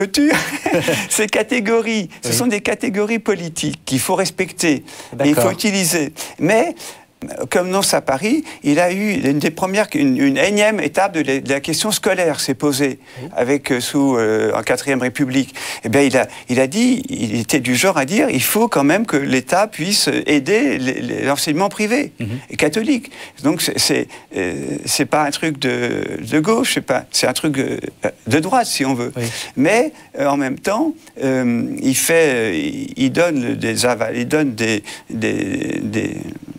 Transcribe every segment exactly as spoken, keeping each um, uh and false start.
Ces catégories, ce oui. sont des catégories politiques qu'il faut respecter et il faut utiliser. Mais comme Nonce à Paris, il a eu une des premières, une, une énième étape de la, de la question scolaire s'est posée oui. avec sous euh, en quatrième République. Eh bien, il a, il a dit, il était du genre à dire, il faut quand même que l'État puisse aider l'enseignement privé mm-hmm. et catholique. Donc c'est c'est, euh, c'est pas un truc de, de gauche, c'est pas, c'est un truc de droite si on veut. Oui. Mais euh, en même temps, euh, il fait, il, il donne des avals, il donne des, des, des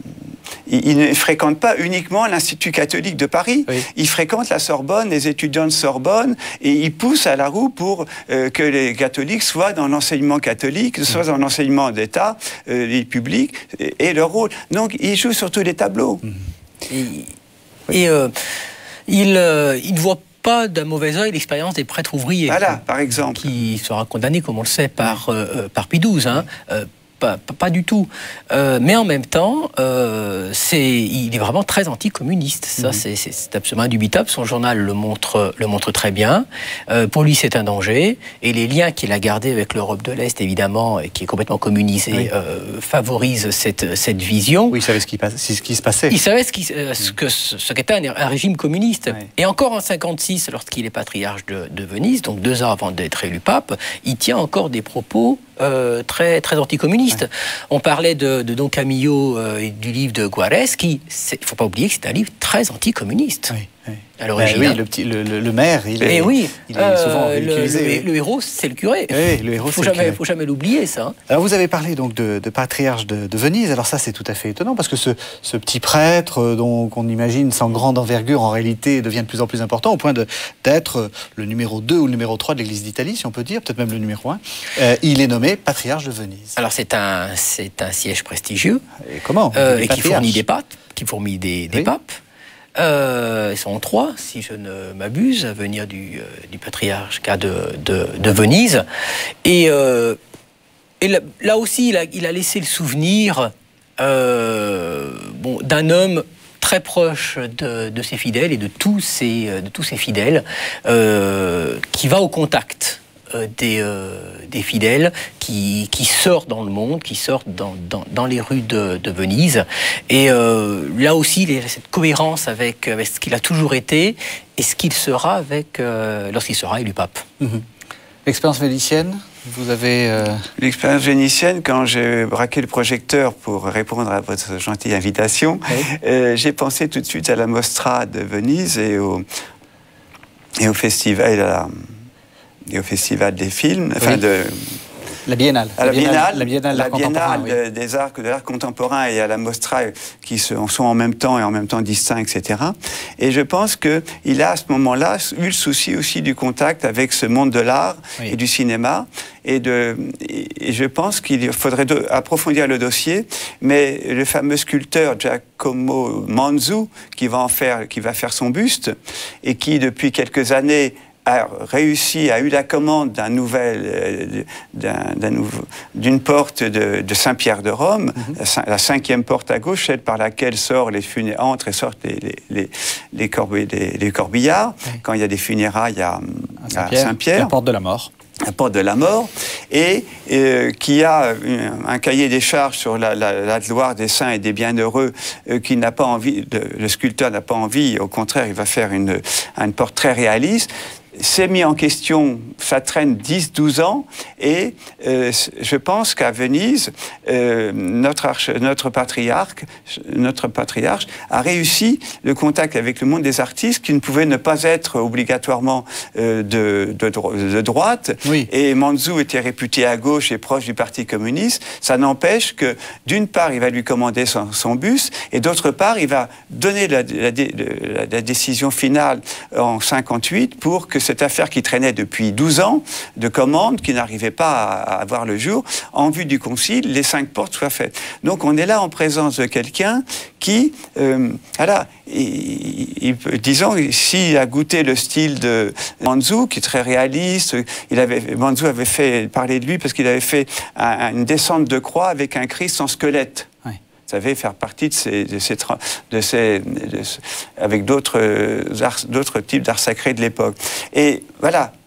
il ne fréquente pas uniquement l'Institut catholique de Paris, oui. il fréquente la Sorbonne, les étudiants de Sorbonne, et il pousse à la roue pour euh, que les catholiques soient dans l'enseignement catholique, soient dans l'enseignement d'État, euh, les publics, et, et leur rôle. Donc il joue sur tous les tableaux. Et, et euh, il, euh, il ne voit pas d'un mauvais œil l'expérience des prêtres ouvriers. Voilà, par exemple. Qui sera condamné, comme on le sait, par, euh, par Pie douze, hein, euh, Pas, pas du tout. Euh, mais en même temps, euh, c'est, il est vraiment très anticommuniste. Ça, mmh. c'est, c'est, c'est absolument indubitable. Son journal le montre, le montre très bien. Euh, pour lui, c'est un danger. Et les liens qu'il a gardés avec l'Europe de l'Est, évidemment, et qui est complètement communisée, oui. euh, favorisent cette, cette vision. Oui, il savait ce qui, passe, ce qui se passait. Il savait ce, qui, euh, ce, que, ce qu'était un, un régime communiste. Oui. Et encore en cinquante-six, lorsqu'il est patriarche de, de Venise, donc deux ans avant d'être élu pape, il tient encore des propos Euh, très, très anticommuniste. Ouais. On parlait de, de Don Camillo euh, et du livre de Juarez, qui, il ne faut pas oublier que c'est un livre très anticommuniste. Oui, oui. À l'origine. Ben oui, le, petit, le, le, le maire, il est, oui, il est euh, souvent ridiculisé. Le, le, le héros, c'est le curé. Oui, le héros, il faut c'est jamais, faut jamais l'oublier, ça. Hein. Alors, vous avez parlé donc de, de patriarche de, de Venise. Alors ça, c'est tout à fait étonnant, parce que ce, ce petit prêtre, dont on imagine sans grande envergure, en réalité, devient de plus en plus important, au point de, d'être le numéro deux ou le numéro trois de l'Église d'Italie, si on peut dire, peut-être même le numéro un. Euh, il est nommé patriarche de Venise. Alors, c'est un, c'est un siège prestigieux. Et comment euh, Et qui fournit des papes, qui fournit des, des oui. papes. Euh, ils sont trois, si je ne m'abuse, à venir du, euh, du patriarcat de, de, de Venise. Et, euh, et là, là aussi, il a, il a laissé le souvenir euh, bon, d'un homme très proche de, de ses fidèles et de tous ses, de tous ses fidèles, euh, qui va au contact Des, euh, des fidèles qui, qui sortent dans le monde, qui sortent dans, dans, dans les rues de, de Venise. Et euh, là aussi, il y a cette cohérence avec, avec ce qu'il a toujours été et ce qu'il sera avec, euh, lorsqu'il sera élu pape. Mmh. L'expérience vénitienne, vous avez... Euh... L'expérience vénitienne, quand j'ai braqué le projecteur pour répondre à votre gentille invitation, oui. euh, j'ai pensé tout de suite à la Mostra de Venise et au, et au festival... À la, et au Festival des films, enfin oui. de... La Biennale. À la Biennale, la Biennale, la Biennale oui. des arts, de l'art contemporain et à la Mostra qui sont en même temps et en même temps distincts, et cetera. Et je pense qu'il a à ce moment-là eu le souci aussi du contact avec ce monde de l'art oui. et du cinéma. Et, de, et je pense qu'il faudrait de, approfondir le dossier, mais le fameux sculpteur Giacomo Manzu, qui va, en faire, qui va faire son buste, et qui depuis quelques années a réussi, a eu la commande d'un nouvel, euh, d'un, d'un nouveau, d'une porte de, de Saint-Pierre de Rome, mm-hmm. la, la cinquième porte à gauche, celle par laquelle sort les funé- entrent et sortent les, les, les, les, corbi- les, les corbillards, oui. quand il y a des funérailles à, à, Saint-Pierre, à Saint-Pierre. La porte de la mort. La porte de la mort, et euh, qui a un, un cahier des charges sur la, la, la gloire des saints et des bienheureux, euh, qui n'a pas envie, de, le sculpteur n'a pas envie, au contraire, il va faire une, une porte très réaliste. C'est mis en question, ça traîne dix douze ans, et euh, je pense qu'à Venise, euh, notre, arche, notre, patriarche, notre patriarche a réussi le contact avec le monde des artistes qui ne pouvait ne pas être obligatoirement euh, de, de, de droite, oui. et Manzu était réputé à gauche et proche du Parti communiste. Ça n'empêche que, d'une part, il va lui commander son, son buste, et d'autre part, il va donner la, la, la, la décision finale en cinquante-huit pour que cette affaire qui traînait depuis douze ans, de commande, qui n'arrivait pas à, à voir le jour, en vue du concile, les cinq portes soient faites. Donc on est là en présence de quelqu'un qui, euh, voilà, il, il, disons, s'il a goûté le style de Manzu, qui est très réaliste, il avait, Manzu avait fait parler de lui parce qu'il avait fait un, une descente de croix avec un Christ en squelette. Savait faire partie de ces, de ces, de ces de, avec d'autres, d'autres types d'art sacré de l'époque. Et voilà,